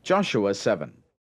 Joshua 7.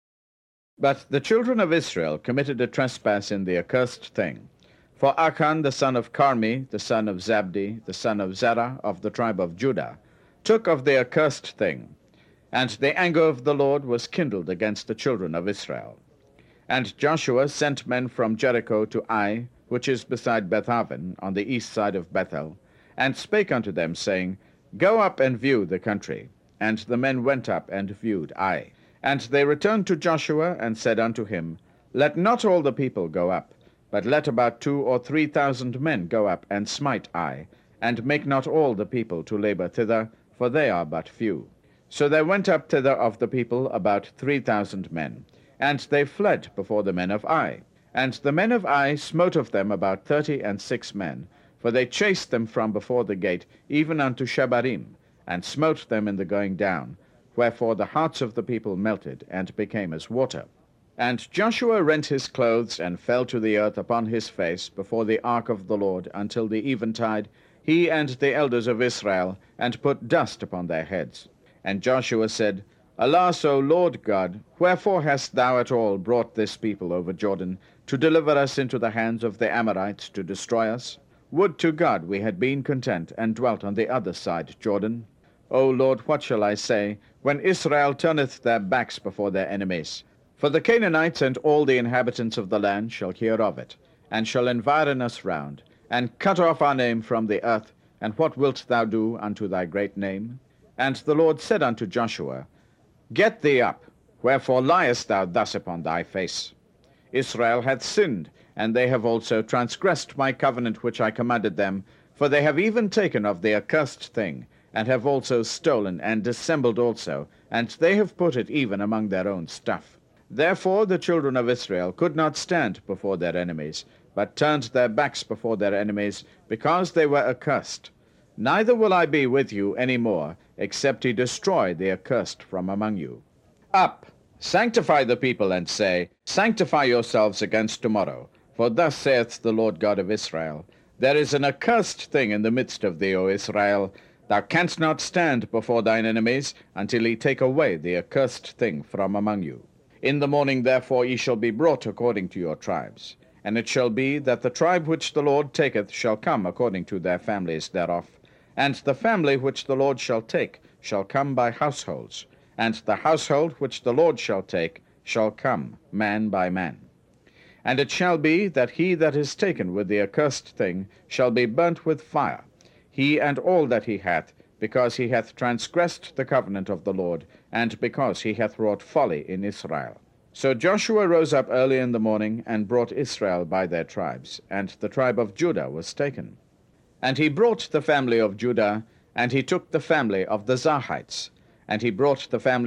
But the children of Israel committed a trespass in the accursed thing. For Achan the son of Carmi, the son of Zabdi, the son of Zerah, of the tribe of Judah, took of the accursed thing, and the anger of the Lord was kindled against the children of Israel. And Joshua sent men from Jericho to Ai, which is beside Bethaven, on the east side of Bethel, and spake unto them, saying, Go up and view the country. And the men went up and viewed Ai. And they returned to Joshua, and said unto him, Let not all the people go up, but let about 2,000 or 3,000 men go up and smite Ai, and make not all the people to labor thither, for they are but few. So there went up thither of the people about 3,000 men, and they fled before the men of Ai. And the men of Ai smote of them about 36 men, for they chased them from before the gate, even unto Shebarim, and smote them in the going down, wherefore the hearts of the people melted, and became as water. And Joshua rent his clothes, and fell to the earth upon his face before the ark of the Lord until the eventide, he and the elders of Israel, and put dust upon their heads. And Joshua said, Alas, O Lord God, wherefore hast thou at all brought this people over Jordan, to deliver us into the hands of the Amorites, to destroy us? Would to God we had been content, and dwelt on the other side Jordan. O Lord, what shall I say, when Israel turneth their backs before their enemies? For the Canaanites and all the inhabitants of the land shall hear of it, and shall environ us round, and cut off our name from the earth. And what wilt thou do unto thy great name? And the Lord said unto Joshua, Get thee up, wherefore liest thou thus upon thy face? Israel hath sinned, and they have also transgressed my covenant which I commanded them, for they have even taken of the accursed thing, and have also stolen, and dissembled also, and they have put it even among their own stuff. Therefore the children of Israel could not stand before their enemies, but turned their backs before their enemies, because they were accursed. Neither will I be with you any more, except ye destroy the accursed from among you. Up, sanctify the people, and say, Sanctify yourselves against tomorrow. For thus saith the Lord God of Israel, There is an accursed thing in the midst of thee, O Israel. Thou canst not stand before thine enemies, until he take away the accursed thing from among you. In the morning therefore ye shall be brought according to your tribes. And it shall be that the tribe which the Lord taketh shall come according to their families thereof. And the family which the Lord shall take shall come by households. And the household which the Lord shall take shall come man by man. And it shall be that he that is taken with the accursed thing shall be burnt with fire, he and all that he hath, because he hath transgressed the covenant of the Lord, and because he hath wrought folly in Israel. So Joshua rose up early in the morning, and brought Israel by their tribes, and the tribe of Judah was taken. And he brought the family of Judah, and he took the family of the Zarhites, and he brought the family